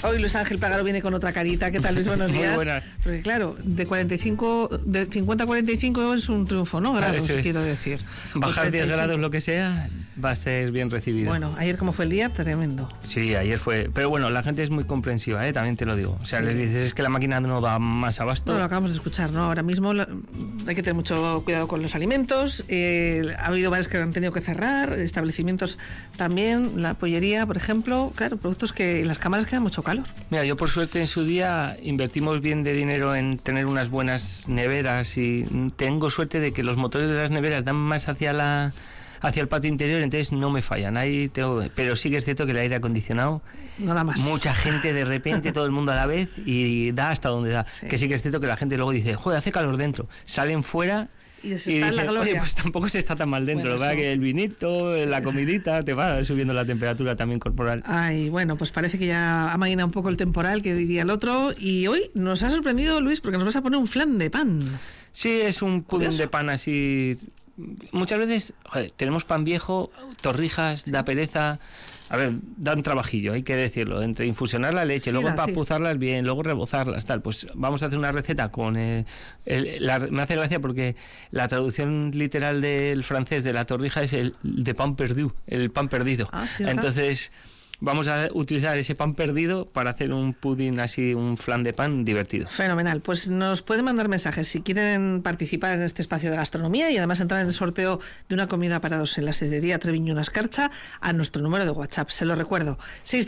Hoy Luis Ángel Pagaro viene con otra carita. ¿Qué tal, Luis? Buenos días. Muy buenas. Porque claro, de 50 a 45 es un triunfo, ¿no? Grados, quiero decir. Bajar 10 grados, lo que sea, va a ser bien recibido. Bueno, ayer como fue el día, tremendo. Sí, ayer fue... Pero bueno, la gente es muy comprensiva, también te lo digo. O sea, les dices, es que la máquina no da más abasto. No, lo acabamos de escuchar, ¿no? Ahora mismo hay que tener mucho cuidado con los alimentos. Ha habido varios que han tenido que cerrar, establecimientos también, la pollería, por ejemplo. Claro, productos que en las cámaras queda mucho calor. Mira, yo por suerte en su día invertimos bien de dinero en tener unas buenas neveras y tengo suerte de que los motores de las neveras dan más hacia el patio interior, entonces no me fallan. Pero sí que es cierto que el aire acondicionado, nada más. Mucha gente de repente, todo el mundo a la vez, y da hasta donde da. Sí. Que sí que es cierto que la gente luego dice, joder, hace calor dentro. Salen fuera y dicen, oye, pues tampoco se está tan mal dentro. Bueno, lo que el vinito, la comidita, te va subiendo la temperatura también corporal. Ay, bueno, pues parece que ya ha mañana un poco el temporal, que diría el otro. Y hoy nos ha sorprendido, Luis, porque nos vas a poner un flan de pan. Sí, es un pudín de pan así. Muchas veces, joder, tenemos pan viejo, torrijas, da pereza. A ver, da un trabajillo, hay que decirlo, entre infusionar la leche, luego empapuzarlas bien, luego rebozarlas, tal. Pues vamos a hacer una receta con... me hace gracia porque la traducción literal del francés de la torrija es el de pan perdu, el pan perdido. Sí, entonces... Vamos a utilizar ese pan perdido para hacer un pudín así, un flan de pan divertido. Fenomenal. Pues nos pueden mandar mensajes si quieren participar en este espacio de gastronomía y además entrar en el sorteo de una comida para dos en la sidrería Treviño Escarcha a nuestro número de WhatsApp. Se lo recuerdo,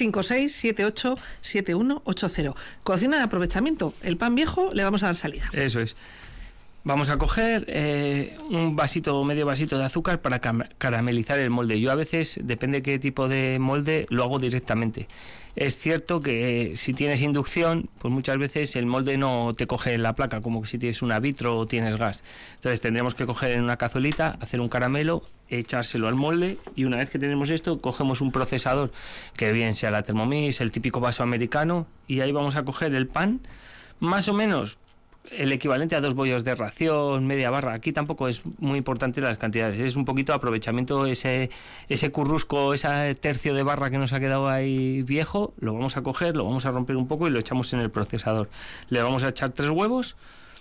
656-787180. Cocina de aprovechamiento. El pan viejo le vamos a dar salida. Eso es. Vamos a coger un vasito o medio vasito de azúcar para caramelizar el molde. Yo a veces, depende qué tipo de molde, lo hago directamente. Es cierto que si tienes inducción, pues muchas veces el molde no te coge la placa, como que si tienes una vitro o tienes gas. Entonces tendremos que coger en una cazuelita, hacer un caramelo, echárselo al molde y una vez que tenemos esto, cogemos un procesador, que bien sea la Thermomix, el típico vaso americano, y ahí vamos a coger el pan, más o menos el equivalente a 2 bollos de ración, media barra. Aquí tampoco es muy importante las cantidades, es un poquito aprovechamiento, ese currusco, ese tercio de barra que nos ha quedado ahí viejo, lo vamos a coger, lo vamos a romper un poco y lo echamos en el procesador. Le vamos a echar 3 huevos,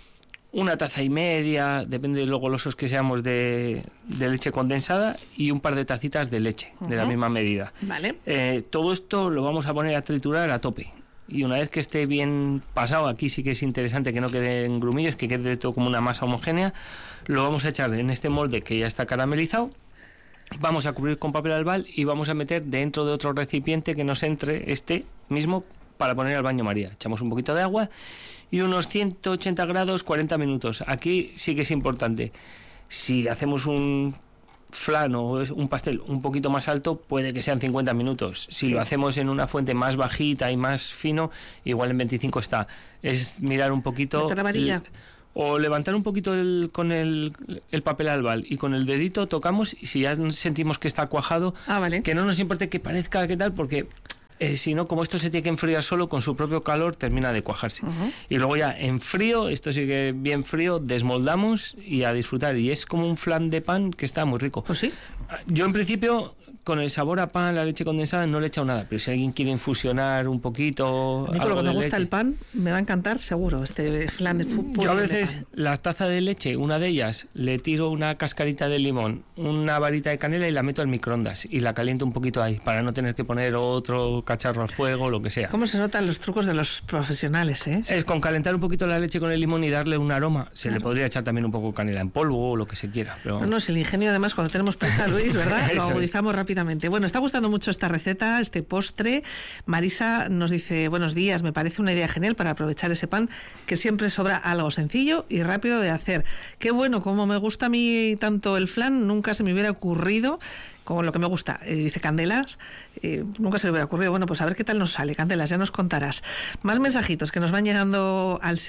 1 taza y media, depende de lo golosos que seamos, de leche condensada y un par de tacitas de leche, de la misma medida. Vale. Todo esto lo vamos a poner a triturar a tope. Y una vez que esté bien pasado, aquí sí que es interesante que no queden grumillos, que quede todo como una masa homogénea, lo vamos a echar en este molde que ya está caramelizado, vamos a cubrir con papel albal y vamos a meter dentro de otro recipiente que nos entre este mismo para poner al baño María. Echamos un poquito de agua y unos 180 grados, 40 minutos. Aquí sí que es importante. Si hacemos un flan o un pastel un poquito más alto, puede que sean 50 minutos. Si lo hacemos en una fuente más bajita y más fino, igual en 25 está. Es mirar un poquito o levantar un poquito con el papel albal y con el dedito tocamos y si ya sentimos que está cuajado, que no nos importe que parezca que tal, porque si no, como esto se tiene que enfriar solo, con su propio calor termina de cuajarse. Y luego ya en frío, esto sigue bien frío, desmoldamos y a disfrutar. Y es como un flan de pan que está muy rico. ¿Pues sí? Yo en principio, con el sabor a pan, la leche condensada, no le he echado nada. Pero si alguien quiere infusionar un poquito... A mí, con lo que me gusta el pan, me va a encantar seguro este flan de fútbol. Yo a veces la taza de leche, una de ellas, le tiro una cascarita de limón, una varita de canela y la meto al microondas y la caliento un poquito ahí para no tener que poner otro cacharro al fuego, lo que sea. ¿Cómo se notan los trucos de los profesionales, Es con calentar un poquito la leche con el limón y darle un aroma. Se le podría echar también un poco de canela en polvo o lo que se quiera. Pero... No, es el ingenio, además, cuando tenemos prisa, Luis, ¿verdad? Lo agudizamos rápidamente. Bueno, está gustando mucho esta receta, este postre. Marisa nos dice, buenos días, me parece una idea genial para aprovechar ese pan que siempre sobra, algo sencillo y rápido de hacer. Qué bueno, como me gusta a mí tanto el flan, nunca se me hubiera ocurrido, como lo que me gusta, dice Candelas, nunca se le hubiera ocurrido. Bueno, pues a ver qué tal nos sale, Candelas, ya nos contarás. Más mensajitos que nos van llegando al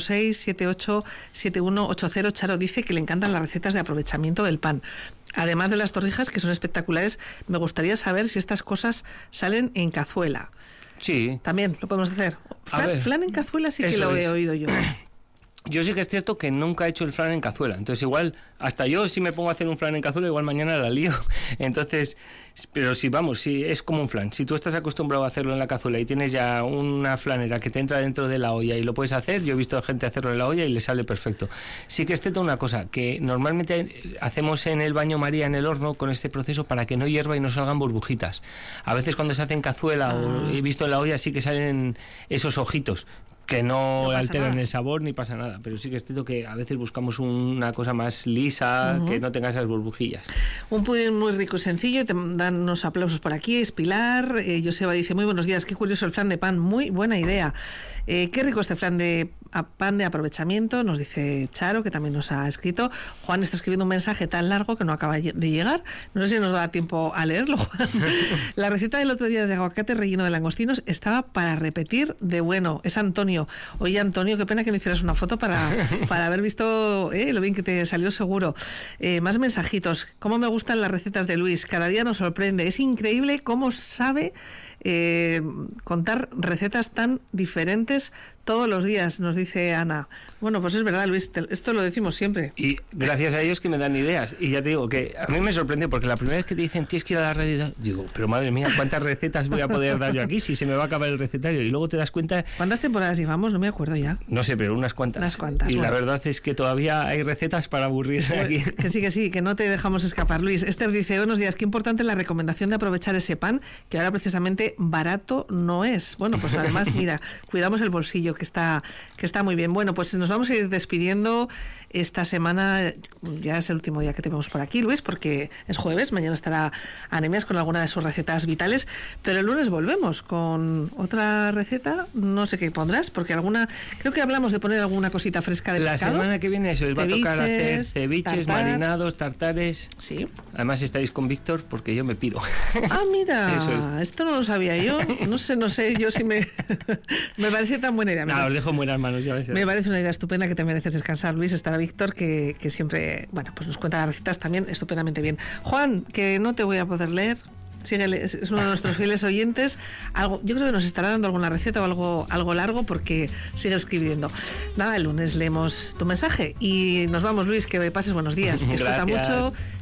656-787180. Charo dice que le encantan las recetas de aprovechamiento del pan. Además de las torrijas, que son espectaculares, me gustaría saber si estas cosas salen en cazuela. Sí. También lo podemos hacer. Flan en cazuela sí que lo he oído yo. Yo sí que es cierto que nunca he hecho el flan en cazuela, entonces igual, hasta yo si me pongo a hacer un flan en cazuela, igual mañana la lío. Entonces, pero si es como un flan. Si tú estás acostumbrado a hacerlo en la cazuela y tienes ya una flanera que te entra dentro de la olla y lo puedes hacer, yo he visto gente hacerlo en la olla y le sale perfecto. Sí que es cierto una cosa, que normalmente hacemos en el baño María, en el horno, con este proceso para que no hierva y no salgan burbujitas. A veces cuando se hace en cazuela o he visto en la olla sí que salen esos ojitos, que no alteran nada el sabor ni pasa nada, pero sí que es cierto que a veces buscamos una cosa más lisa, que no tenga esas burbujillas. Un pudín muy rico y sencillo, te dan unos aplausos por aquí. Es Pilar, Joseba dice, muy buenos días, qué curioso el flan de pan, muy buena idea. Qué rico este flan de pan de aprovechamiento, nos dice Charo, que también nos ha escrito. Juan está escribiendo un mensaje tan largo que no acaba de llegar, no sé si nos va a dar tiempo a leerlo, Juan. La receta del otro día de aguacate relleno de langostinos estaba para repetir de bueno. Es Antonio. Oye, Antonio, qué pena que no hicieras una foto para haber visto lo bien que te salió, seguro. Más mensajitos. ¿Cómo me gustan las recetas de Luis? Cada día nos sorprende. Es increíble cómo sabe contar recetas tan diferentes todos los días, nos dice Ana. Bueno, pues es verdad, Luis, esto lo decimos siempre. Y gracias a ellos que me dan ideas. Y ya te digo que a mí me sorprende porque la primera vez que te dicen tienes que ir a la radio, digo, pero madre mía, ¿cuántas recetas voy a poder dar yo aquí si se me va a acabar el recetario? Y luego te das cuenta... ¿Cuántas temporadas llevamos? No me acuerdo ya. No sé, pero unas cuantas. Unas cuantas. Y bueno, la verdad es que todavía hay recetas para aburrir aquí. Que sí, que no te dejamos escapar, Luis. Esther dice, buenos días, qué importante la recomendación de aprovechar ese pan, que ahora precisamente barato no es. Bueno, pues además, mira, cuidamos el bolsillo, que está muy bien. Bueno, pues nos vamos a ir despidiendo esta semana. Ya es el último día que tenemos por aquí, Luis, porque es jueves, mañana estará Anemias con alguna de sus recetas vitales, pero el lunes volvemos con otra receta. No sé qué pondrás, porque creo que hablamos de poner alguna cosita fresca de pescado. La semana que viene os va a tocar hacer ceviches, marinados, tartares. Sí. Además estaréis con Víctor porque yo me piro. Ah, mira, esto no lo sabía yo. No sé yo si me parece tan buena idea. No, os dejo en buenas manos, ya ves. Me parece una idea estupenda, que te mereces descansar, Luis. Estará Víctor, que siempre, bueno, pues nos cuenta las recetas también estupendamente bien. Juan, que no te voy a poder leer. Síguele, es uno de nuestros fieles oyentes. Yo creo que nos estará dando alguna receta o algo largo, porque sigue escribiendo. Nada, el lunes leemos tu mensaje y nos vamos, Luis, que pases buenos días. Disfruta mucho.